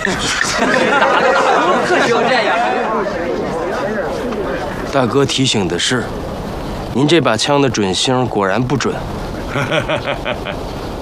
可就这样。 大哥提醒的是，您这把枪的准星果然不准。